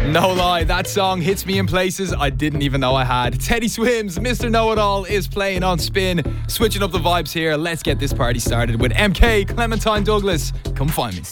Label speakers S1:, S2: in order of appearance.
S1: No lie, that song hits me in places I didn't even know I had. Teddy Swims, Mr. Know-It-All is playing on Spin. Switching up the vibes here, let's get this party started with MK, Clementine Douglas. Come find me.